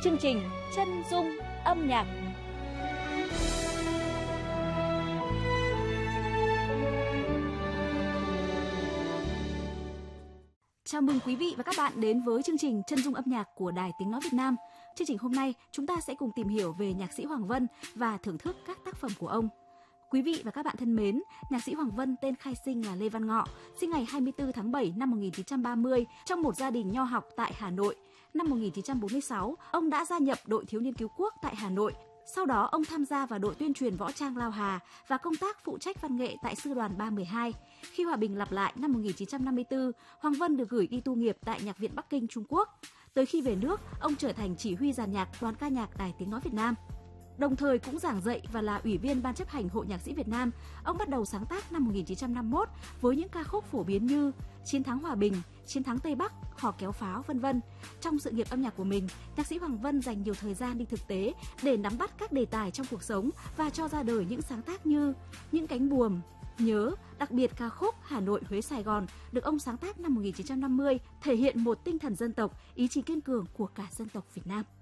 chương trình Chân dung âm nhạc. Chào mừng quý vị và các bạn đến với chương trình Chân dung âm nhạc của Đài Tiếng nói Việt Nam. Chương trình hôm nay chúng ta sẽ cùng tìm hiểu về nhạc sĩ Hoàng Vân và thưởng thức các tác phẩm của ông. Quý vị và các bạn thân mến, nhạc sĩ Hoàng Vân tên khai sinh là Lê Văn Ngọ, sinh ngày 24 tháng 7 năm 1930 trong một gia đình nho học tại Hà Nội. Năm 1946, ông đã gia nhập đội thiếu niên cứu quốc tại Hà Nội. Sau đó, ông tham gia vào đội tuyên truyền võ trang Lao Hà và công tác phụ trách văn nghệ tại Sư đoàn 312. Khi hòa bình lặp lại năm 1954, Hoàng Vân được gửi đi tu nghiệp tại Nhạc viện Bắc Kinh, Trung Quốc. Tới khi về nước, ông trở thành chỉ huy dàn nhạc Đoàn ca nhạc Đài Tiếng nói Việt Nam. Đồng thời cũng giảng dạy và là ủy viên Ban chấp hành Hội Nhạc sĩ Việt Nam. Ông bắt đầu sáng tác năm 1951 với những ca khúc phổ biến như Chiến thắng Hòa bình, Chiến thắng Tây Bắc, Hò kéo pháo, vân vân. Trong sự nghiệp âm nhạc của mình, nhạc sĩ Hoàng Vân dành nhiều thời gian đi thực tế để nắm bắt các đề tài trong cuộc sống và cho ra đời những sáng tác như Những cánh buồm, Nhớ, đặc biệt ca khúc Hà Nội, Huế, Sài Gòn được ông sáng tác năm 1950, thể hiện một tinh thần dân tộc, ý chí kiên cường của cả dân tộc Việt Nam.